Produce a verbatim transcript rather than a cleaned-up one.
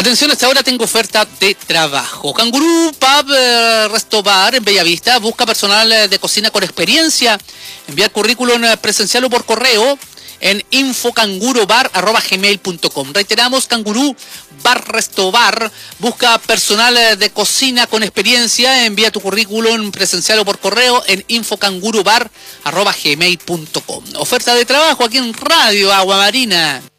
Atención, hasta ahora tengo oferta de trabajo. Cangurú Pub eh, Resto Bar en Bellavista busca personal eh, de cocina con experiencia. Enviar currículum eh, presencial o por correo en infocangurobar arroba gmail punto com. Reiteramos, Cangurú Bar Resto Bar busca personal eh, de cocina con experiencia. Envía tu currículum presencial o por correo en infocangurobar arroba gmail punto com. Oferta de trabajo aquí en Radio Agua Marina.